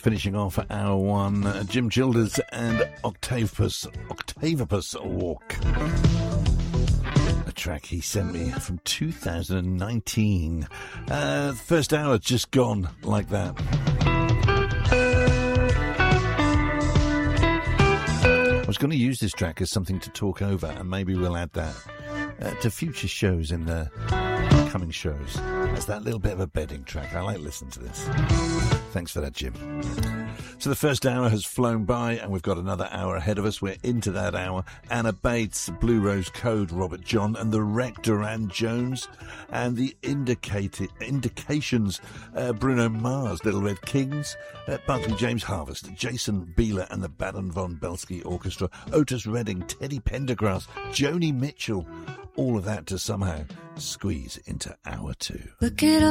Finishing off at hour one, Jim Childers and Octavus Walk. A track he sent me from 2019. First hour just gone like that. I was going to use this track as something to talk over, and maybe we'll add that to future shows in the coming shows. It's that little bit of a bedding track. I like listening to this. Thanks for that, Jim. So the first hour has flown by, and we've got another hour ahead of us. We're into that hour. Anna Bates, Blue Rose Code, Robert John, and the Wreck, Duran Jones, and the Indications, Bruno Mars, Little Red Kings, Barclay James Harvest, Jason Bieler and the Baden von Belsky Orchestra, Otis Redding, Teddy Pendergrass, Joni Mitchell. All of that to somehow squeeze into hour two. Look at